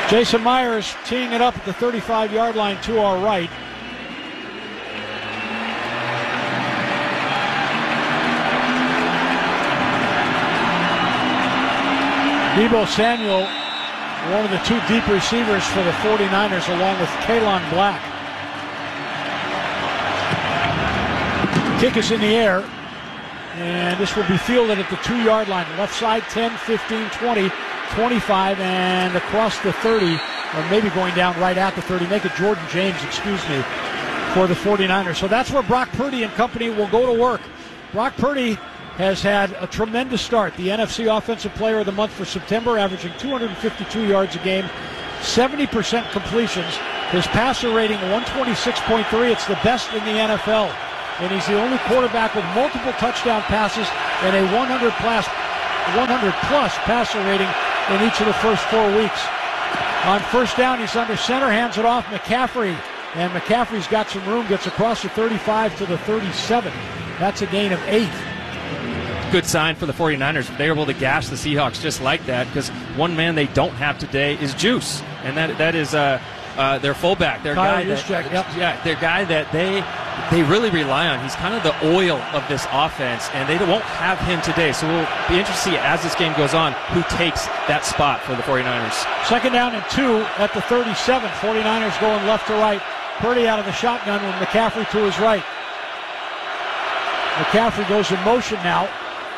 Jason Myers teeing it up at the 35-yard line to our right. Deebo Samuel, one of the two deep receivers for the 49ers, along with Kalon Black. Kick is in the air, and this will be fielded at the 2-yard line. Left side, 10, 15, 20, 25, and across the 30, or maybe going down right at the 30. Make it Jordan James, for the 49ers. So that's where Brock Purdy and company will go to work. Brock Purdy has had a tremendous start. The NFC Offensive Player of the Month for September, averaging 252 yards a game, 70% completions. His passer rating, 126.3. It's the best in the NFL. And he's the only quarterback with multiple touchdown passes and a 100-plus passer rating in each of the first 4 weeks. On first down, he's under center, hands it off McCaffrey. And McCaffrey's got some room, gets across the 35 to the 37. That's a gain of 8. Good sign for the 49ers. They're able to gash the Seahawks just like that, because one man they don't have today is Juice. And that is their fullback. Their guy that they really rely on. He's kind of the oil of this offense, and they won't have him today. So we'll be interested to see as this game goes on who takes that spot for the 49ers. Second down and 2 at the 37. 49ers going left to right. Purdy out of the shotgun with McCaffrey to his right. McCaffrey goes in motion now.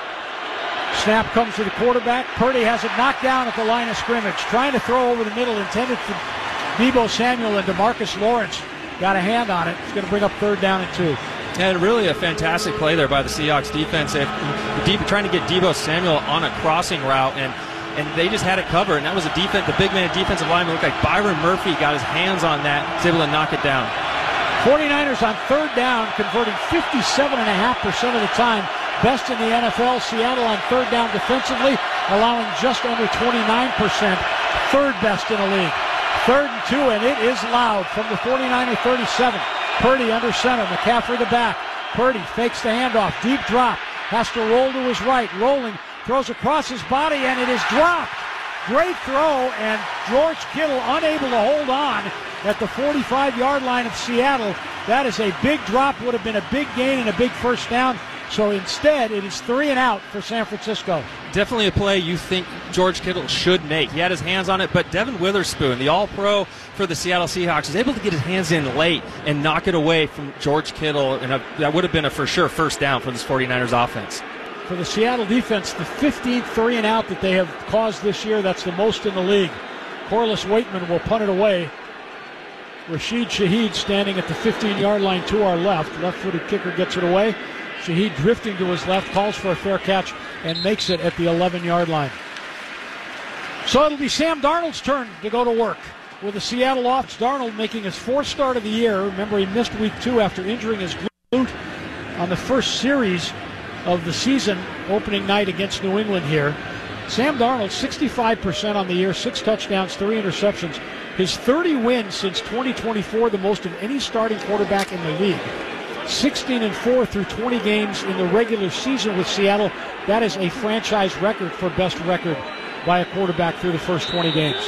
Snap comes to the quarterback. Purdy has it knocked down at the line of scrimmage. Trying to throw over the middle, intended for Deebo Samuel, and DeMarcus Lawrence got a hand on it. It's going to bring up third down and 2. And really a fantastic play there by the Seahawks defense. Trying to get Deebo Samuel on a crossing route, and they just had it covered. And that was the big man defensive lineman. Looked like Byron Murphy got his hands on that. Was able to knock it down. 49ers on third down, converting 57.5% of the time. Best in the NFL. Seattle on third down defensively, allowing just under 29%. Third best in the league. Third and 2, and it is loud from the 49er 37. Purdy under center. McCaffrey to back. Purdy fakes the handoff. Deep drop. Has to roll to his right. Rolling. Throws across his body, and it is dropped. Great throw, and George Kittle unable to hold on at the 45-yard line of Seattle. That is a big drop. Would have been a big gain and a big first down. So instead, it is 3 and out for San Francisco. Definitely a play you think George Kittle should make. He had his hands on it, but Devin Witherspoon, the All-Pro for the Seattle Seahawks, is able to get his hands in late and knock it away from George Kittle, and that would have been a for sure first down for this 49ers offense. For the Seattle defense, the 15th 3 and out that they have caused this year, that's the most in the league. Corliss Waitman will punt it away. Rashid Shaheed standing at the 15-yard line to our left. Left-footed kicker gets it away. Shaheed drifting to his left, calls for a fair catch, and makes it at the 11-yard line. So it'll be Sam Darnold's turn to go to work with the Seattle offense. Darnold making his 4th start of the year. Remember, he missed week 2 after injuring his glute on the first series of the season, opening night against New England here. Sam Darnold, 65% on the year, 6 touchdowns, 3 interceptions. His 30 wins since 2024, the most of any starting quarterback in the league. 16-4 through 20 games in the regular season with Seattle. That is a franchise record for best record by a quarterback through the first 20 games.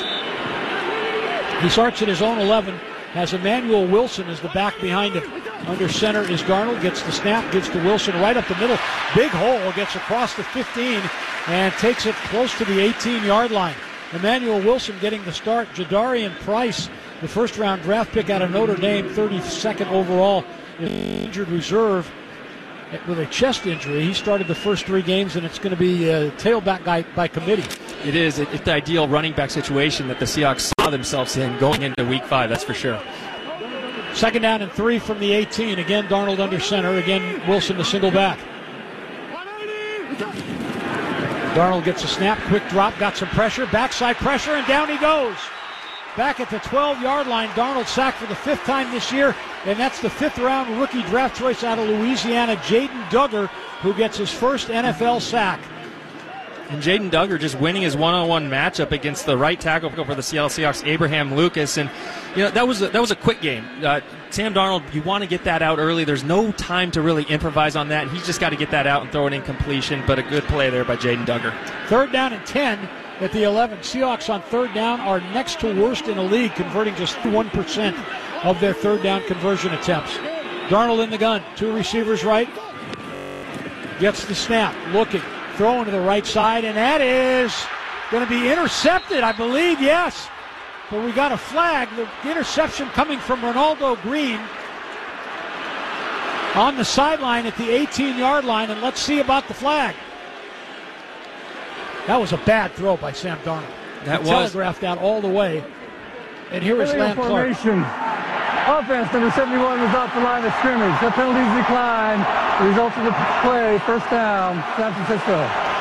He starts at his own 11, has Emmanuel Wilson as the back behind him. Under center is Darnold, gets the snap, gives to Wilson right up the middle. Big hole, gets across the 15 and takes it close to the 18-yard line. Emmanuel Wilson getting the start. Jadarian Price, the first-round draft pick out of Notre Dame, 32nd overall, injured reserve with a chest injury. He started the first 3 games, and it's going to be a tailback guy by committee. It is. It's the ideal running back situation that the Seahawks saw themselves in going into week 5, that's for sure. Second down and 3 from the 18. Again, Darnold under center. Again, Wilson the single back. Darnold gets a snap, quick drop, got some pressure, backside pressure, and down he goes. Back at the 12-yard line, Darnold sacked for the 5th time this year, and that's the 5th-round rookie draft choice out of Louisiana, Jaden Duggar, who gets his first NFL sack. And Jaden Duggar just winning his one-on-one matchup against the right tackle for the Seattle Seahawks, Abraham Lucas. And that was a quick game. Sam Darnold, you want to get that out early. There's no time to really improvise on that. He's just got to get that out and throw it in completion. But a good play there by Jaden Duggar. Third down and 10 at the 11. Seahawks on third down are next to worst in the league, converting just 1% of their third down conversion attempts. Darnold in the gun, 2 receivers right. Gets the snap, looking, throwing to the right side, and that is going to be intercepted, I believe, yes. But we got a flag. The interception coming from Ronaldo Green on the sideline at the 18-yard line, and let's see about the flag. That was a bad throw by Sam Darnold. That telegraphed that all the way. And here is Lamb Clark. Offense, number 71 was off the line of scrimmage. The penalties decline. The result of the play, first down, San Francisco.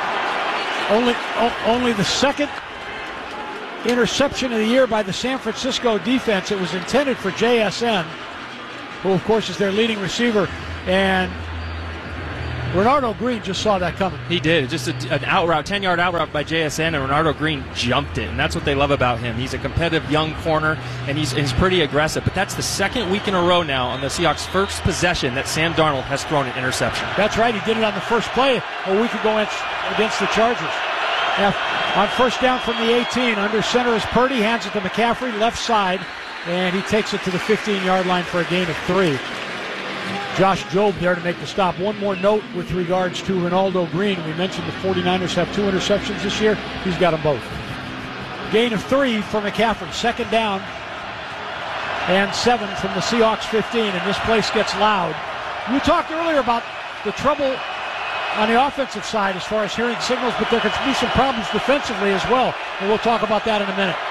Only the second interception of the year by the San Francisco defense. It was intended for JSN, who, of course, is their leading receiver. And Ronaldo Green just saw that coming. He did. Just an out route, 10-yard out route by JSN, and Ronaldo Green jumped it. And that's what they love about him. He's a competitive young corner, and he's pretty aggressive. But that's the second week in a row now on the Seahawks' first possession that Sam Darnold has thrown an interception. That's right. He did it on the first play a week ago against the Chargers. Now, on first down from the 18, under center is Purdy, hands it to McCaffrey, left side, and he takes it to the 15-yard line for a gain of 3. Josh Jobe there to make the stop. One more note with regards to Ronaldo Green. We mentioned the 49ers have 2 interceptions this year. He's got them both. Gain of 3 for McCaffrey. Second down and 7 from the Seahawks 15, and this place gets loud. You talked earlier about the trouble on the offensive side as far as hearing signals, but there could be some problems defensively as well, and we'll talk about that in a minute.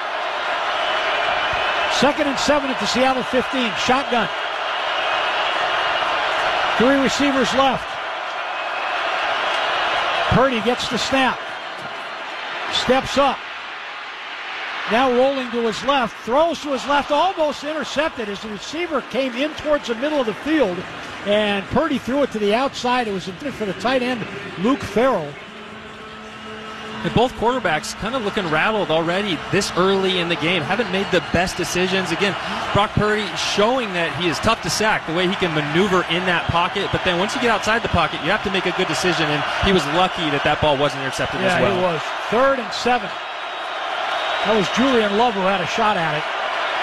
2nd and 7 at the Seattle 15. Shotgun. 3 receivers left. Purdy gets the snap. Steps up. Now rolling to his left. Throws to his left. Almost intercepted as the receiver came in towards the middle of the field. And Purdy threw it to the outside. It was intended for the tight end, Luke Farrell. And both quarterbacks kind of looking rattled already this early in the game. Haven't made the best decisions. Again, Brock Purdy showing that he is tough to sack, the way he can maneuver in that pocket. But then once you get outside the pocket, you have to make a good decision. And he was lucky that ball wasn't intercepted as well. Yeah, he was. 3rd and 7. That was Julian Love who had a shot at it.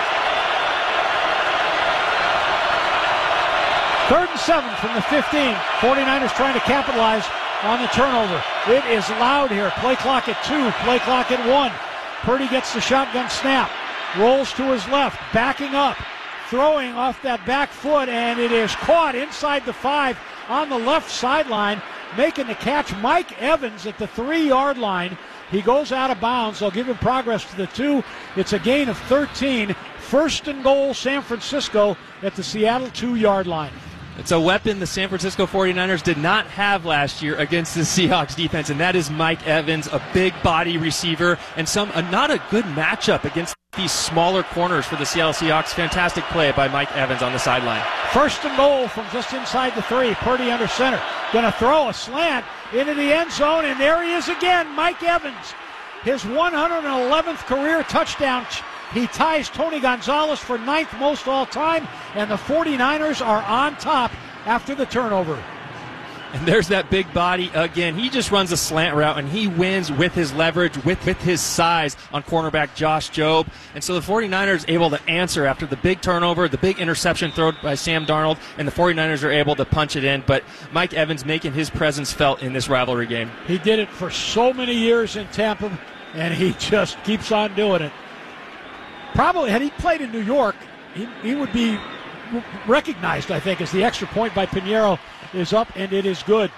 3rd and 7 from the 15. 49ers trying to capitalize on the turnover. It is loud here. Play clock at 2. Play clock at 1. Purdy gets the shotgun snap. Rolls to his left. Backing up. Throwing off that back foot. And it is caught inside the 5 on the left sideline. Making the catch, Mike Evans at the 3-yard line. He goes out of bounds. They'll give him progress to the 2. It's a gain of 13. 1st and goal, San Francisco at the Seattle 2-yard line. It's a weapon the San Francisco 49ers did not have last year against the Seahawks defense, and that is Mike Evans, a big body receiver, and not a good matchup against these smaller corners for the Seattle Seahawks. Fantastic play by Mike Evans on the sideline. 1st and goal from just inside the 3. Purdy under center. Going to throw a slant into the end zone, and there he is again, Mike Evans. His 111th career touchdown. He ties Tony Gonzalez for 9th most all time, and the 49ers are on top after the turnover. And there's that big body again. He just runs a slant route, and he wins with his leverage, with his size on cornerback Josh Jobe. And so the 49ers able to answer after the big turnover, the big interception thrown by Sam Darnold, and the 49ers are able to punch it in. But Mike Evans making his presence felt in this rivalry game. He did it for so many years in Tampa, and he just keeps on doing it. Probably, had he played in New York, he would be recognized, I think, as the extra point by Pinheiro is up, and it is good.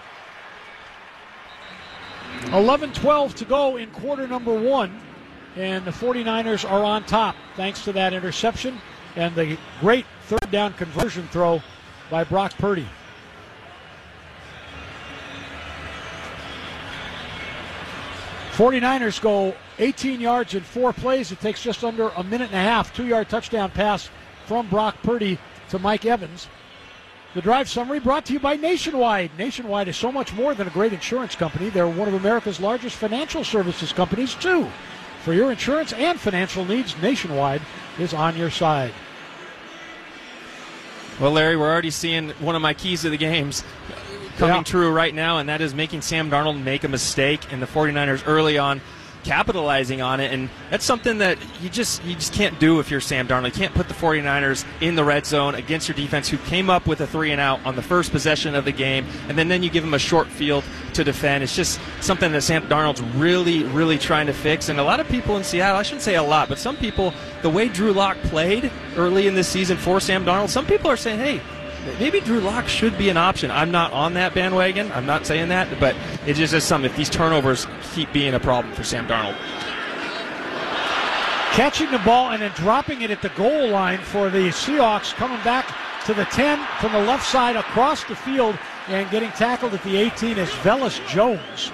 11-12 to go in quarter number 1, and the 49ers are on top thanks to that interception and the great third down conversion throw by Brock Purdy. '49ers go 18 yards in 4 plays. It takes just under a minute and a half. 2-yard touchdown pass from Brock Purdy to Mike Evans. The drive summary brought to you by Nationwide. Nationwide is so much more than a great insurance company. They're one of America's largest financial services companies, too. For your insurance and financial needs, Nationwide is on your side. Well, Larry, we're already seeing one of my keys to the games coming true right now, and that is making Sam Darnold make a mistake. And the 49ers early on capitalizing on it, and that's something that you just can't do if you're Sam Darnold. You can't put the 49ers in the red zone against your defense, who came up with a 3-and-out on the first possession of the game, and then you give them a short field to defend. It's just something that Sam Darnold's really, really trying to fix. And a lot of people in Seattle, I shouldn't say a lot, but some people, the way Drew Lock played early in this season for Sam Darnold, some people are saying, hey, maybe Drew Lock should be an option. I'm not on that bandwagon. I'm not saying that, but it just is something. If these turnovers keep being a problem for Sam Darnold. Catching the ball and then dropping it at the goal line for the Seahawks, coming back to the 10 from the left side across the field and getting tackled at the 18 is Velus Jones.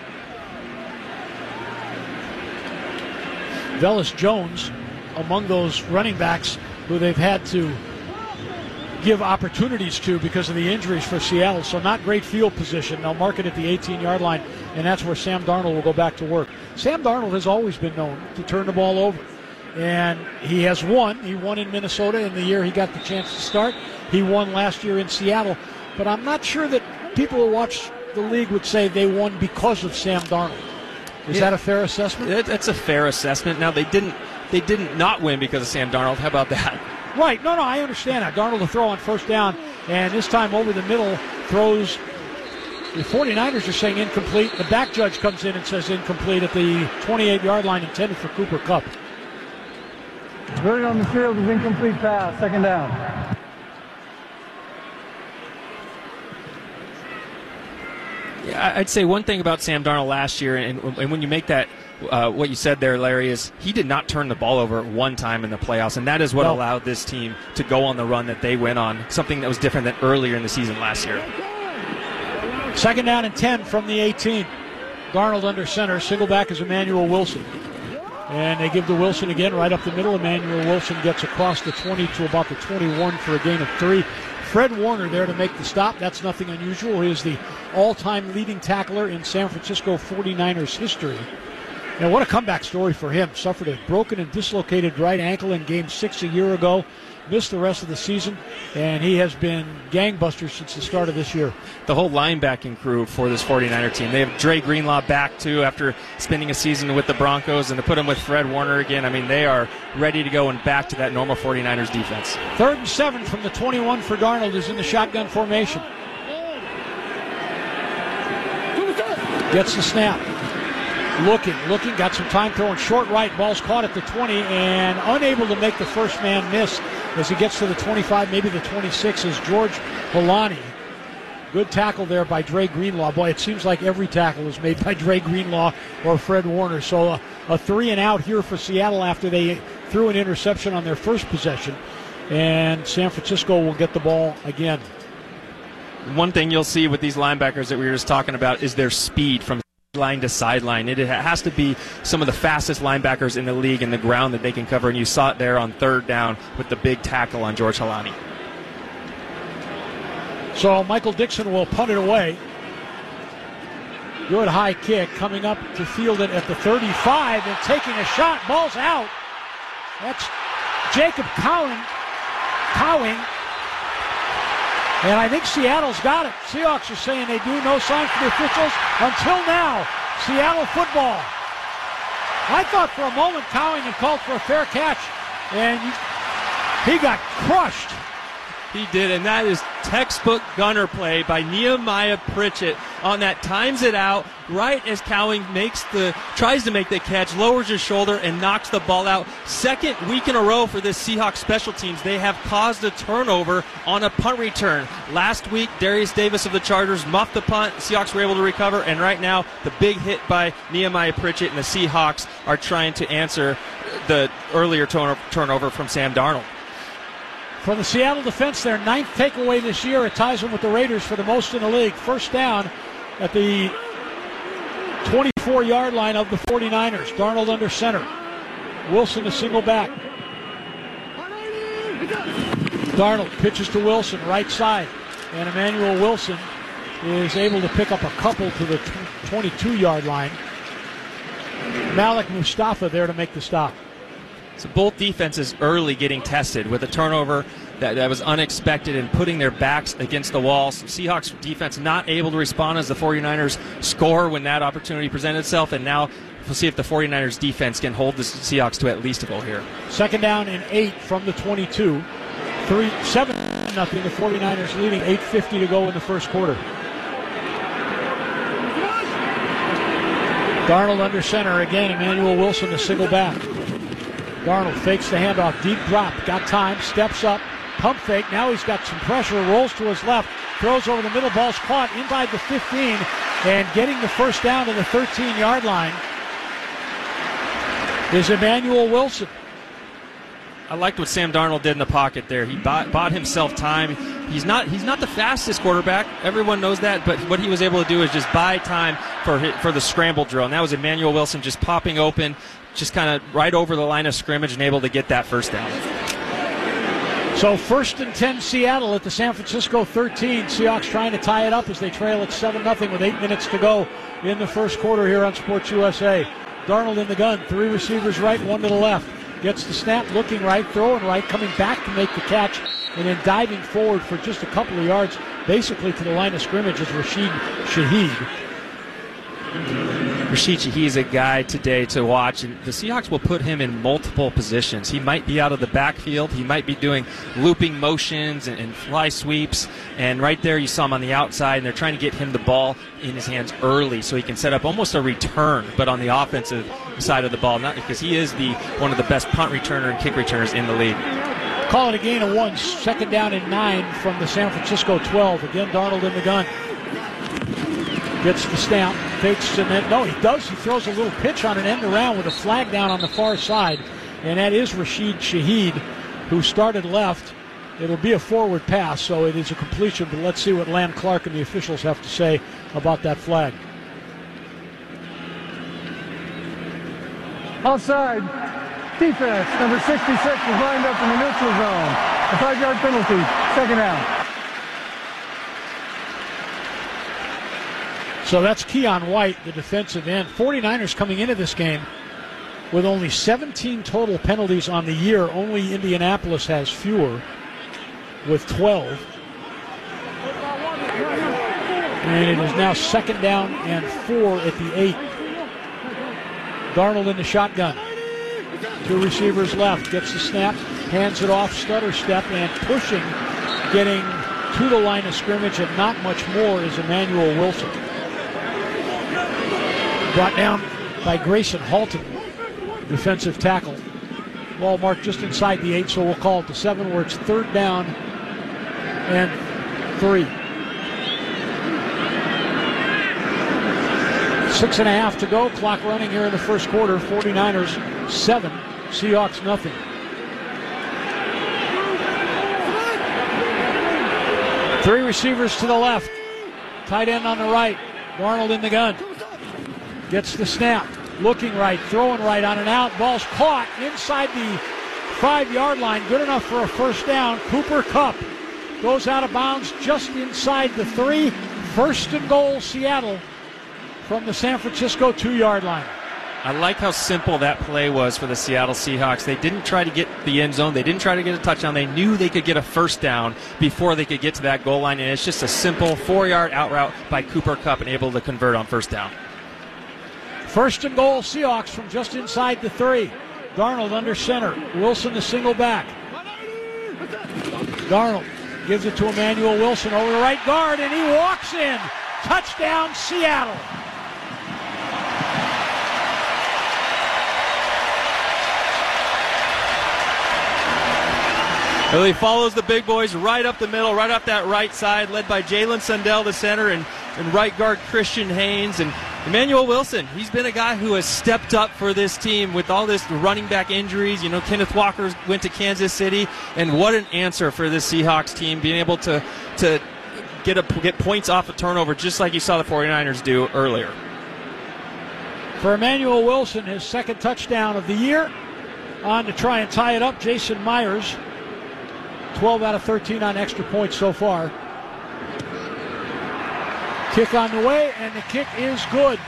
Velus Jones, among those running backs who they've had to give opportunities to because of the injuries for Seattle. So not great field position. They'll mark it at the 18-yard line, and that's where Sam Darnold will go back to work. Sam Darnold has always been known to turn the ball over, and he has won. He won in Minnesota in the year he got the chance to start. He won last year in Seattle, but I'm not sure that people who watch the league would say they won because of Sam Darnold. Is that a fair assessment? That's a fair assessment. Now, they didn't not win because of Sam Darnold. How about that? Right. No, I understand that. Darnold to throw on first down, and this time over the middle throws. The 49ers are saying incomplete. The back judge comes in and says incomplete at the 28-yard line, intended for Cooper Kupp. Verdict on the field is incomplete pass, second down. Yeah, I'd say one thing about Sam Darnold last year, and when you make that, what you said there, Larry, is he did not turn the ball over one time in the playoffs, and that is what allowed this team to go on the run that they went on, something that was different than earlier in the season last year. Second down and 10 from the 18. Darnold under center. Single back is Emmanuel Wilson. And they give to Wilson again right up the middle. Emmanuel Wilson gets across the 20 to about the 21 for a gain of 3. Fred Warner there to make the stop. That's nothing unusual. He is the all-time leading tackler in San Francisco 49ers history. Now, what a comeback story for him. Suffered a broken and dislocated right ankle in Game 6 a year ago. Missed the rest of the season, and he has been gangbusters since the start of this year. The whole linebacking crew for this 49er team. They have Dre Greenlaw back, too, after spending a season with the Broncos, and to put him with Fred Warner again, I mean, they are ready to go and back to that normal 49ers defense. 3rd and 7 from the 21 for Darnold, is in the shotgun formation. Gets the snap. Looking, got some time throwing short right. Ball's caught at the 20 and unable to make the first man miss as he gets to the 25, maybe the 26 is George Holani. Good tackle there by Dre Greenlaw. Boy, it seems like every tackle is made by Dre Greenlaw or Fred Warner. So a 3-and-out here for Seattle after they threw an interception on their first possession. And San Francisco will get the ball again. One thing you'll see with these linebackers that we were just talking about is their speed from line to sideline. It has to be some of the fastest linebackers in the league in the ground that they can cover, and you saw it there on 3rd down with the big tackle on George Holani. So Michael Dixon will punt it away. Good high kick coming up to field it at the 35 and taking a shot. Ball's out. That's Jacob Cowing. And I think Seattle's got it. Seahawks are saying they do. No sign from the officials until now. Seattle football. I thought for a moment Cowing had called for a fair catch, and he got crushed. He did, and that is textbook gunner play by Nehemiah Pritchett on that. Times it out right as Cowing tries to make the catch, lowers his shoulder, and knocks the ball out. 2nd week in a row for this Seahawks special teams. They have caused a turnover on a punt return. Last week, Darius Davis of the Chargers muffed the punt. Seahawks were able to recover, and right now, the big hit by Nehemiah Pritchett, and the Seahawks are trying to answer the earlier turnover from Sam Darnold. For the Seattle defense, their 9th takeaway this year. It ties them with the Raiders for the most in the league. First down at the 24-yard line of the 49ers. Darnold under center. Wilson a single back. Darnold pitches to Wilson, right side. And Emmanuel Wilson is able to pick up a couple to the 22-yard line. Malik Mustafa there to make the stop. So both defenses early getting tested with a turnover that was unexpected and putting their backs against the walls. Seahawks defense not able to respond as the 49ers score when that opportunity presented itself, and now we'll see if the 49ers defense can hold the Seahawks to at least a goal here. 2nd down and 8 from the 22. 7-0. The 49ers leading. 8:50 to go in the first quarter. Darnold under center again. Emmanuel Wilson to single back. Darnold fakes the handoff. Deep drop. Got time. Steps up. Pump fake. Now he's got some pressure. Rolls to his left. Throws over the middle. Ball's caught inside the 15. And getting the first down to the 13-yard line is Emmanuel Wilson. I liked what Sam Darnold did in the pocket there. He bought himself time. He's not the fastest quarterback. Everyone knows that. But what he was able to do is just buy time for the scramble drill. And that was Emmanuel Wilson just popping open, just kind of right over the line of scrimmage and able to get that first down. So 1st and 10 Seattle at the San Francisco 13. Seahawks trying to tie it up as they trail at 7-0 with 8 minutes to go in the first quarter here on Sports USA. Darnold in the gun. 3 receivers right, 1 to the left. Gets the snap, looking right, throwing right, coming back to make the catch, and then diving forward for just a couple of yards, basically to the line of scrimmage is Rashid Shaheed. Rashid Shaheed is a guy today to watch, and the Seahawks will put him in multiple positions. He might be out of the backfield. He might be doing looping motions and fly sweeps, and right there you saw him on the outside, and they're trying to get him the ball in his hands early so he can set up almost a return, but on the offensive side of the ball, not because he is one of the best punt returner and kick returners in the league. Call it a gain of 1, 2nd down and 9 from the San Francisco 12. Again, Darnold in the gun. Gets the snap, fakes, and then, no, he does. He throws a little pitch on an end around with a flag down on the far side, and that is Rashid Shaheed, who started left. It'll be a forward pass, so it is a completion, but let's see what Lam Clark and the officials have to say about that flag. Outside. Defense, number 66 is lined up in the neutral zone. A 5-yard penalty, 2nd down. So that's Keon White, the defensive end. 49ers coming into this game with only 17 total penalties on the year. Only Indianapolis has fewer, with 12. And it is now 2nd down and 4 at the 8. Darnold in the shotgun. 2 receivers left. Gets the snap, hands it off, stutter step, and pushing, getting to the line of scrimmage and not much more is Emmanuel Wilson. Brought down by Grayson Halton, defensive tackle. Ball marked just inside the 8, so we'll call it the 7, where it's 3rd down and 3. 6.5 to go. Clock running here in the first quarter. 49ers 7, Seahawks nothing. Three receivers to the left. Tight end on the right. Darnold in the gun. Gets the snap. Looking right. Throwing right on an out. Ball's caught inside the 5-yard line. Good enough for a first down. Cooper Kupp goes out of bounds just inside the 3. First and goal, Seattle, from the San Francisco 2-yard line. I like how simple that play was for the Seattle Seahawks. They didn't try to get the end zone. They didn't try to get a touchdown. They knew they could get a first down before they could get to that goal line, and it's just a simple 4-yard out route by Cooper Kupp and able to convert on first down. First and goal, Seahawks from just inside the 3. Darnold under center. Wilson the single back. Darnold gives it to Emmanuel Wilson over the right guard, and he walks in. Touchdown, Seattle. Well, he follows the big boys right up the middle, right up that right side, led by Jalen Sundell, the center, and right guard Christian Haynes. And Emmanuel Wilson, he's been a guy who has stepped up for this team with all this running back injuries. You know, Kenneth Walker went to Kansas City, and what an answer for this Seahawks team, being able to get points off a turnover, just like you saw the 49ers do earlier. For Emmanuel Wilson, his second touchdown of the year. On to try and tie it up, Jason Myers. 12 out of 13 on extra points so far. Kick on the way, and the kick is good.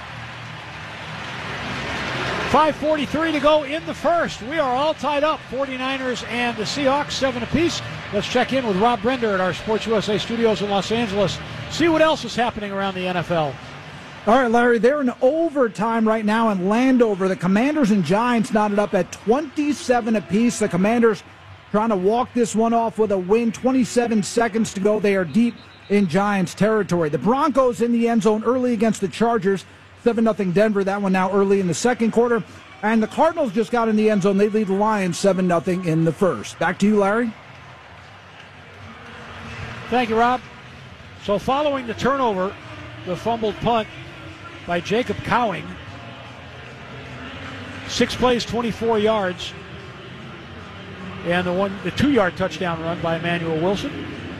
5:43 to go in the first. We are all tied up, 49ers and the Seahawks, 7 apiece. Let's check in with Rob Brender at our Sports USA studios in Los Angeles. See what else is happening around the NFL. All right, Larry, they're in overtime right now in Landover. The Commanders and Giants knotted up at 27 apiece. The Commanders trying to walk this one off with a win. 27 seconds to go. They are deep in Giants territory. The Broncos in the end zone early against the Chargers. 7-0 Denver. That one now early in the second quarter. And the Cardinals just got in the end zone. They lead the Lions 7-0 in the first. Back to you, Larry. Thank you, Rob. So following the turnover, the fumbled punt by Jacob Cowing. 6 plays, 24 yards. And the 2-yard touchdown run by Emmanuel Wilson.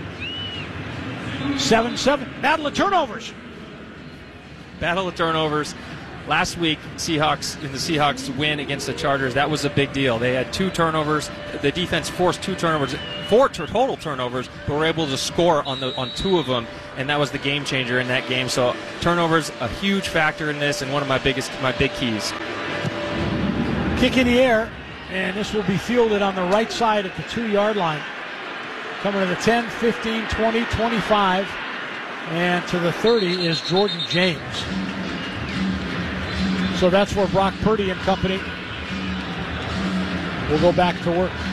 7-7. Battle of turnovers. Battle of turnovers. Last week, Seahawks win against the Chargers. That was a big deal. They had 2 turnovers. The defense forced 2 turnovers, 4 total turnovers, but were able to score on 2 of them, and that was the game changer in that game. So turnovers, a huge factor in this, and one of my big keys. Kick in the air, and this will be fielded on the right side at the 2-yard line. Coming to the 10, 15, 20, 25, and to the 30 is Jordan James. So that's where Brock Purdy and company will go back to work.